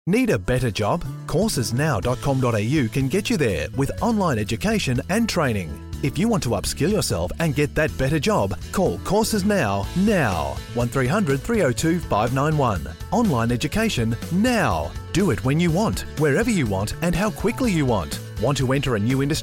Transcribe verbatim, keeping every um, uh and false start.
Need a better job? courses now dot com dot a u can get you there with online education and training. If you want to upskill yourself and get that better job, call Courses Now, now. one three hundred three oh two five nine one. Online education now. Do it when you want, wherever you want and how quickly you want. Want to enter a new industry?